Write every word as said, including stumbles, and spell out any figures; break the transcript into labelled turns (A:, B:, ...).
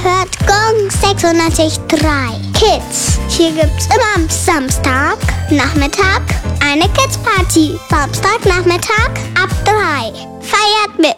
A: hört Gong sechsundneunzig Komma drei Kids. Hier gibt's immer am Samstag Nachmittag eine Kids Party. Samstag Nachmittag ab drei. Feiert mit!